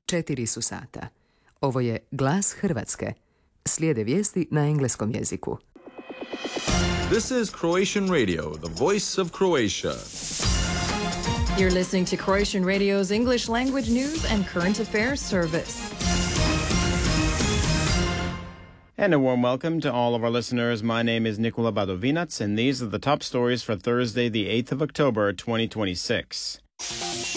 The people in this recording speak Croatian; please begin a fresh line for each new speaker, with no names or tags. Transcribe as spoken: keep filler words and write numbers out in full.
Četiri su sata. Ovo je Glas Hrvatske. Slijede vijesti na engleskom jeziku.
This is Croatian Radio, the voice of Croatia.
You're listening to Croatian Radio's English language news and current affairs service.
And a warm welcome to all of our listeners. My name is Nikola Badovinac, and these are the top stories for Thursday, the eighth of October, twenty twenty-six.